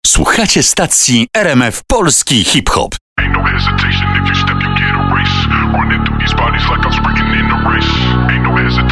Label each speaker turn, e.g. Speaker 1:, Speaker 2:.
Speaker 1: Słuchacie stacji RMF Polski Hip Hop.
Speaker 2: Ain't no hesitation, if you step you get erased. Running through these bodies like I'm sprinting in a race. Ain't no hesitation.